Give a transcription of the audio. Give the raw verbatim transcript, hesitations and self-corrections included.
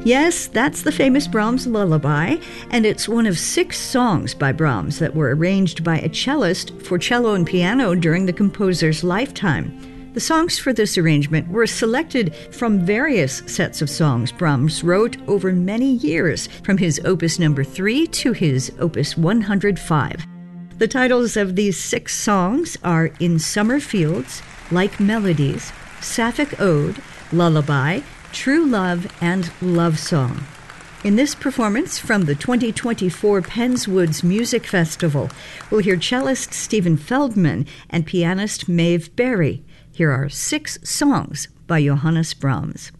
Yes, that's the famous Brahms lullaby, and it's one of six songs by Brahms that were arranged by a cellist for cello and piano during the composer's lifetime. The songs for this arrangement were selected from various sets of songs Brahms wrote over many years, from his Opus number three to his Opus one hundred five. The titles of these six songs are In Summer Fields, Like Melodies, Sapphic Ode, Lullaby, True Love, and Love Song. In this performance from the twenty twenty-four Pennswoods Music Festival, we'll hear cellist Stephen Feldman and pianist Maeve Berry. Here are six songs by Johannes Brahms.